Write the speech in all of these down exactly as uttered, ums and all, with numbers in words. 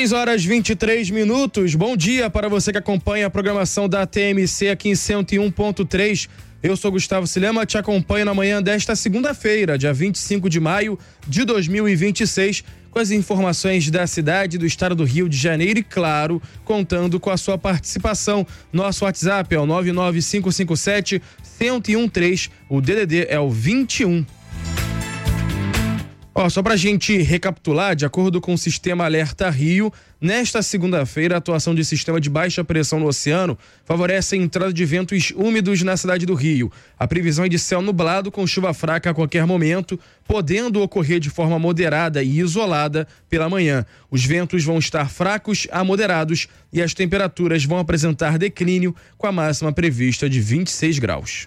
seis horas e vinte e três minutos. Bom dia para você que acompanha a programação da T M C aqui em cento e um ponto três. Eu sou Gustavo Silema, te acompanho na manhã desta segunda-feira, dia vinte e cinco de maio de dois mil e vinte e seis, com as informações da cidade, do estado do Rio de Janeiro e, claro, contando com a sua participação. Nosso WhatsApp é o nove nove cinco cinco sete, um zero um três, o D D D é o vinte e um. Ó, só pra gente recapitular, de acordo com o Sistema Alerta Rio, nesta segunda-feira a atuação de sistema de baixa pressão no oceano favorece a entrada de ventos úmidos na cidade do Rio. A previsão é de céu nublado com chuva fraca a qualquer momento, podendo ocorrer de forma moderada e isolada pela manhã. Os ventos vão estar fracos a moderados e as temperaturas vão apresentar declínio, com a máxima prevista de vinte e seis graus.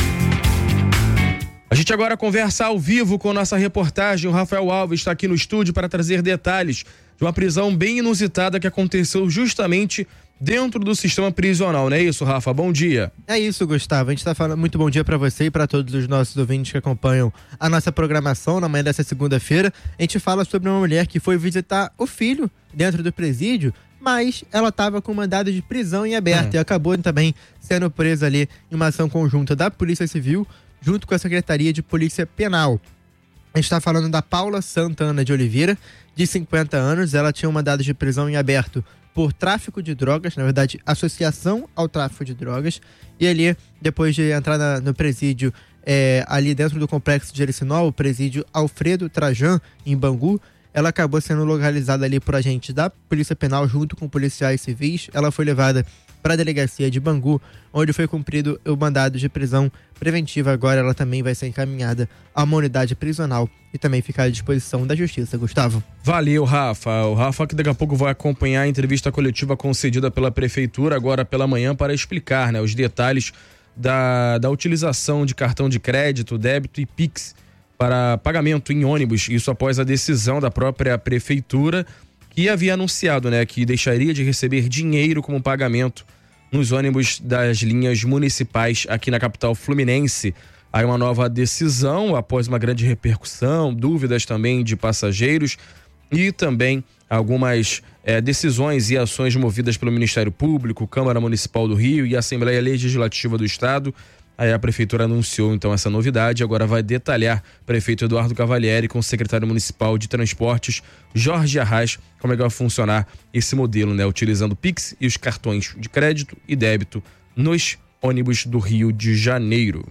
A gente agora conversa ao vivo com nossa reportagem. O Rafael Alves está aqui no estúdio para trazer detalhes de uma prisão bem inusitada que aconteceu justamente dentro do sistema prisional, não é isso, Rafa? Bom dia. É isso, Gustavo. A gente está falando muito bom dia para você e para todos os nossos ouvintes que acompanham a nossa programação na manhã dessa segunda-feira. A gente fala sobre uma mulher que foi visitar o filho dentro do presídio, mas ela estava com mandado de prisão em aberto hum. e acabou também sendo presa ali em uma ação conjunta da Polícia Civil junto com a Secretaria de Polícia Penal. A gente está falando da Paula Santana de Oliveira, de cinquenta anos. Ela tinha um mandado de prisão em aberto por tráfico de drogas, na verdade, associação ao tráfico de drogas. E ali, depois de entrar na, no presídio, é, ali dentro do complexo de Jericinó, o presídio Alfredo Trajan, em Bangu, ela acabou sendo localizada ali por agentes da Polícia Penal junto com policiais civis. Ela foi levada para a delegacia de Bangu, onde foi cumprido o mandado de prisão preventiva. Agora ela também vai ser encaminhada a uma unidade prisional e também ficar à disposição da Justiça. Gustavo. Valeu, Rafa. O Rafa que daqui a pouco vai acompanhar a entrevista coletiva concedida pela Prefeitura agora pela manhã para explicar, né, os detalhes da, da utilização de cartão de crédito, débito e Pix para pagamento em ônibus. Isso após a decisão da própria Prefeitura, que havia anunciado, né, que deixaria de receber dinheiro como pagamento nos ônibus das linhas municipais aqui na capital fluminense. Aí uma nova decisão após uma grande repercussão, dúvidas também de passageiros e também algumas é, decisões e ações movidas pelo Ministério Público, Câmara Municipal do Rio e Assembleia Legislativa do Estado. Aí a Prefeitura anunciou então essa novidade, agora vai detalhar o prefeito Eduardo Cavalieri com o secretário municipal de Transportes, Jorge Arraes, como é que vai funcionar esse modelo, né? Utilizando o Pix e os cartões de crédito e débito nos ônibus do Rio de Janeiro.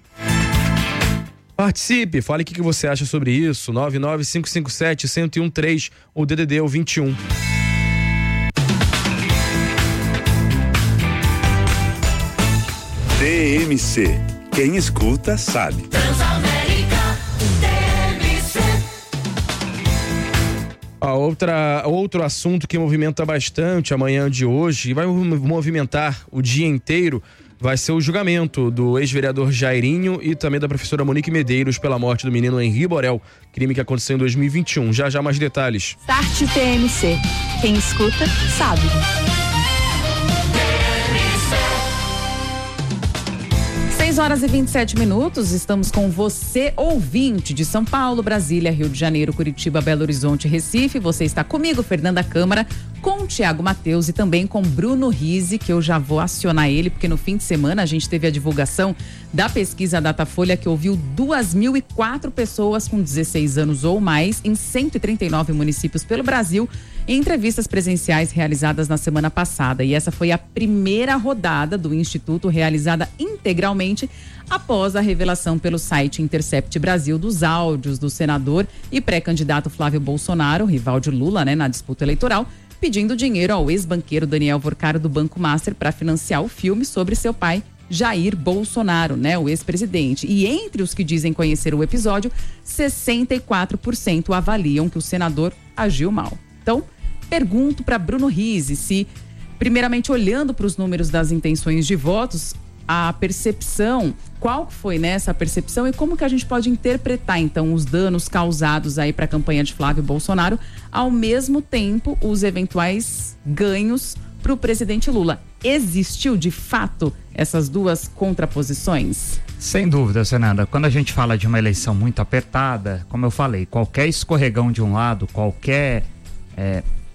Participe, fale o que você acha sobre isso, nove nove cinco cinco sete, um zero um três, o D D D é o vinte e um. T M C. Quem escuta sabe. Transamérica, T M C. A outra, outro assunto que movimenta bastante a manhã de hoje e vai movimentar o dia inteiro vai ser o julgamento do ex-vereador Jairinho e também da professora Monique Medeiros pela morte do menino Henri Borel, crime que aconteceu em dois mil e vinte e um. Já já mais detalhes. Start T M C. Quem escuta sabe. seis horas e vinte e sete minutos, estamos com você, ouvinte de São Paulo, Brasília, Rio de Janeiro, Curitiba, Belo Horizonte, Recife. Você está comigo, Fernanda Câmara, com o Tiago Mateus e também com Bruno Rizzi, que eu já vou acionar ele, porque no fim de semana a gente teve a divulgação da pesquisa Datafolha, que ouviu duas mil e quatro pessoas com dezesseis anos ou mais em cento e trinta e nove municípios pelo Brasil, em entrevistas presenciais realizadas na semana passada. E essa foi a primeira rodada do Instituto realizada integralmente após a revelação pelo site Intercept Brasil dos áudios do senador e pré-candidato Flávio Bolsonaro, rival de Lula, né, na disputa eleitoral, pedindo dinheiro ao ex-banqueiro Daniel Vorcaro do Banco Master para financiar o filme sobre seu pai, Jair Bolsonaro, né, o ex-presidente. E entre os que dizem conhecer o episódio, sessenta e quatro por cento avaliam que o senador agiu mal. Então, pergunto para Bruno Rizzi se, primeiramente olhando para os números das intenções de votos, a percepção, qual foi nessa percepção e como que a gente pode interpretar então os danos causados aí para a campanha de Flávio Bolsonaro, ao mesmo tempo os eventuais ganhos para o presidente Lula. Existiu de fato essas duas contraposições? Sem dúvida, Fernanda. Quando a gente fala de uma eleição muito apertada, como eu falei, qualquer escorregão de um lado, qualquer é,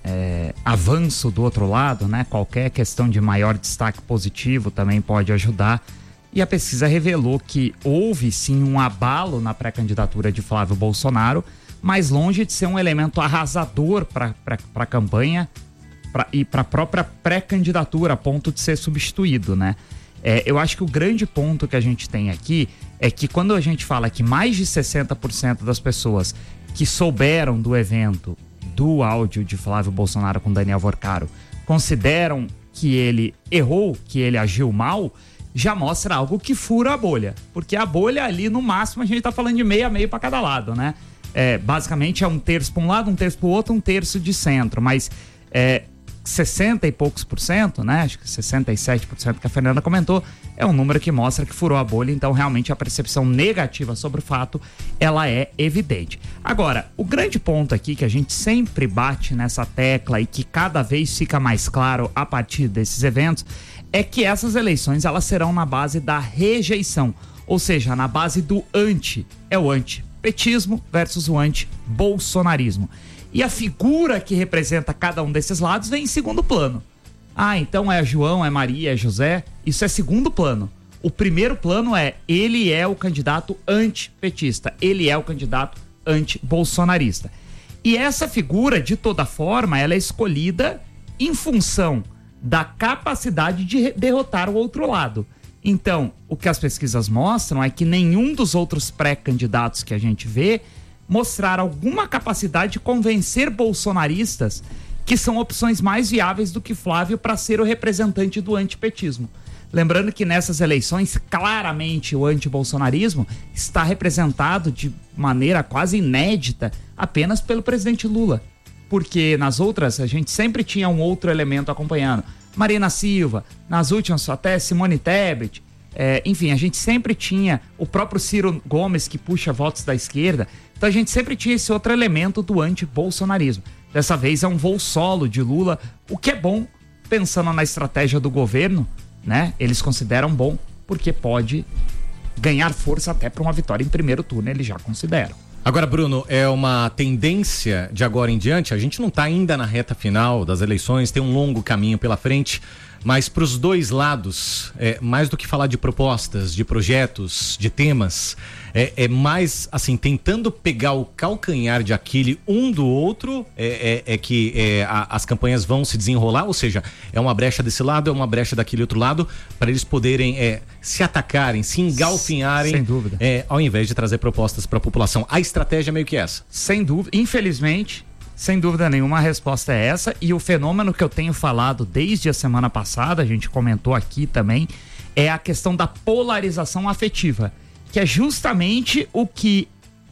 é, avanço do outro lado, né? Qualquer questão de maior destaque positivo também pode ajudar. E a pesquisa revelou que houve sim um abalo na pré-candidatura de Flávio Bolsonaro, mas longe de ser um elemento arrasador para a campanha pra, e para a própria pré-candidatura, a ponto de ser substituído, né? É, eu acho que o grande ponto que a gente tem aqui é que quando a gente fala que mais de sessenta por cento das pessoas que souberam do evento, do áudio de Flávio Bolsonaro com Daniel Vorcaro, consideram que ele errou, que ele agiu mal, já mostra algo que fura a bolha. Porque a bolha ali, no máximo, a gente tá falando de meio a meio para cada lado, né? É, basicamente é um terço para um lado, um terço para o outro, um terço de centro. Mas é, sessenta e poucos por cento, né? Acho que sessenta e sete por cento que a Fernanda comentou, é um número que mostra que furou a bolha, então realmente a percepção negativa sobre o fato, ela é evidente. Agora, o grande ponto aqui que a gente sempre bate nessa tecla e que cada vez fica mais claro a partir desses eventos, é que essas eleições, elas serão na base da rejeição, ou seja, na base do anti, é o anti-petismo versus o anti-bolsonarismo. E a figura que representa cada um desses lados vem em segundo plano. Ah, então é João, é Maria, é José. Isso é segundo plano. O primeiro plano é, ele é o candidato antipetista. Ele é o candidato antibolsonarista. E essa figura, de toda forma, ela é escolhida em função da capacidade de derrotar o outro lado. Então, o que as pesquisas mostram é que nenhum dos outros pré-candidatos que a gente vê mostrar alguma capacidade de convencer bolsonaristas que são opções mais viáveis do que Flávio para ser o representante do antipetismo. Lembrando que nessas eleições, claramente o antibolsonarismo está representado de maneira quase inédita apenas pelo presidente Lula. Porque nas outras a gente sempre tinha um outro elemento acompanhando. Marina Silva, nas últimas até Simone Tebet, é, enfim, a gente sempre tinha o próprio Ciro Gomes que puxa votos da esquerda. Então a gente sempre tinha esse outro elemento do antibolsonarismo. Dessa vez é um voo solo de Lula, o que é bom, pensando na estratégia do governo, né? Eles consideram bom, porque pode ganhar força até para uma vitória em primeiro turno, eles já consideram. Agora, Bruno, é uma tendência de agora em diante, a gente não está ainda na reta final das eleições, tem um longo caminho pela frente, mas para os dois lados, é, mais do que falar de propostas, de projetos, de temas, é, é mais, assim, tentando pegar o calcanhar de Aquiles um do outro, é, é, é que é, a, as campanhas vão se desenrolar, ou seja, é uma brecha desse lado, é uma brecha daquele outro lado, para eles poderem é, se atacarem, se engalfinharem, sem dúvida, é, ao invés de trazer propostas para a população. A estratégia é meio que essa. Sem dúvida, infelizmente... Sem dúvida nenhuma, a resposta é essa. E o fenômeno que eu tenho falado desde a semana passada, a gente comentou aqui também, é a questão da polarização afetiva, que é justamente o que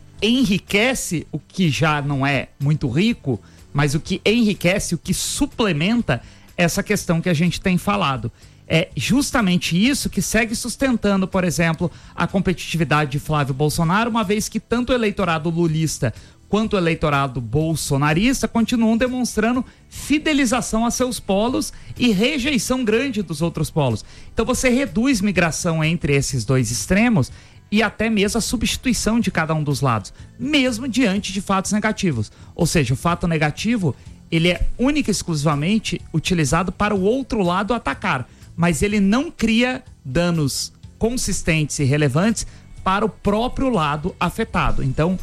enriquece o que já não é muito rico, mas o que enriquece, o que suplementa essa questão que a gente tem falado. É justamente isso que segue sustentando, por exemplo, a competitividade de Flávio Bolsonaro, uma vez que tanto o eleitorado lulista quanto o eleitorado bolsonarista continuam demonstrando fidelização a seus polos e rejeição grande dos outros polos. Então você reduz migração entre esses dois extremos e até mesmo a substituição de cada um dos lados, mesmo diante de fatos negativos. Ou seja, o fato negativo, ele é única e exclusivamente utilizado para o outro lado atacar, mas ele não cria danos consistentes e relevantes para o próprio lado afetado. Então,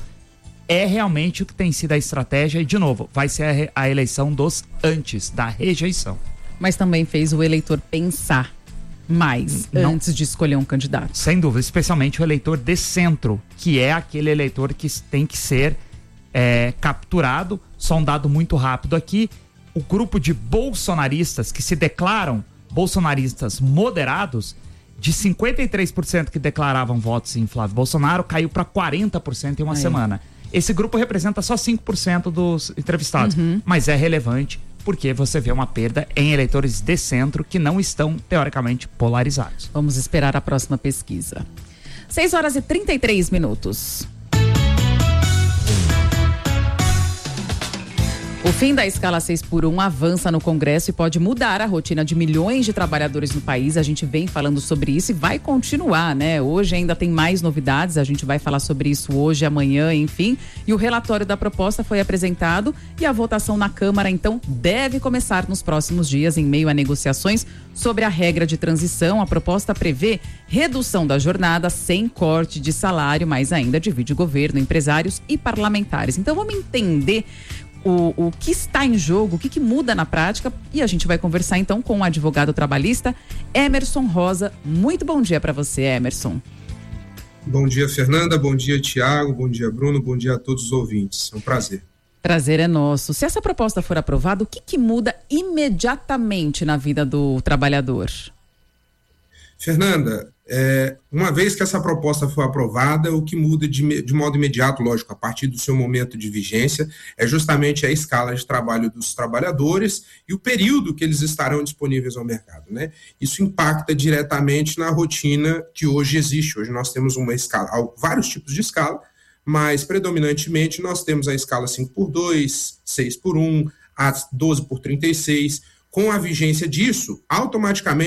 é realmente o que tem sido a estratégia e, de novo, vai ser a, re- a eleição dos antes, da rejeição. Mas também fez o eleitor pensar mais Não. antes de escolher um candidato. Sem dúvida, especialmente o eleitor de centro, que é aquele eleitor que tem que ser é, capturado. Só um dado muito rápido aqui, o grupo de bolsonaristas que se declaram bolsonaristas moderados, de cinquenta e três por cento que declaravam votos em Flávio Bolsonaro, caiu para quarenta por cento em uma é. semana. Esse grupo representa só cinco por cento dos entrevistados, uhum. mas é relevante porque você vê uma perda em eleitores de centro que não estão, teoricamente, polarizados. Vamos esperar a próxima pesquisa. seis horas e trinta e três minutos. O fim da escala seis por um avança no Congresso e pode mudar a rotina de milhões de trabalhadores no país. A gente vem falando sobre isso e vai continuar, né? Hoje ainda tem mais novidades, a gente vai falar sobre isso hoje, amanhã, enfim. E o relatório da proposta foi apresentado e a votação na Câmara, então, deve começar nos próximos dias, em meio a negociações sobre a regra de transição. A proposta prevê redução da jornada sem corte de salário, mas ainda divide governo, empresários e parlamentares. Então, vamos entender O, o que está em jogo, o que, que muda na prática, e a gente vai conversar então com o advogado trabalhista Emerson Rosa. Muito bom dia para você, Emerson. Bom dia, Fernanda, bom dia, Tiago, bom dia, Bruno, bom dia a todos os ouvintes. É um prazer. Prazer é nosso. Se essa proposta for aprovada, o que, que muda imediatamente na vida do trabalhador? Fernanda, é, uma vez que essa proposta for aprovada, o que muda de, de modo imediato, lógico, a partir do seu momento de vigência, é justamente a escala de trabalho dos trabalhadores e o período que eles estarão disponíveis ao mercado, né? Isso impacta diretamente na rotina que hoje existe. Hoje nós temos uma escala, vários tipos de escala, mas predominantemente nós temos a escala cinco por dois, seis por um, a doze por trinta e seis. Com a vigência disso, automaticamente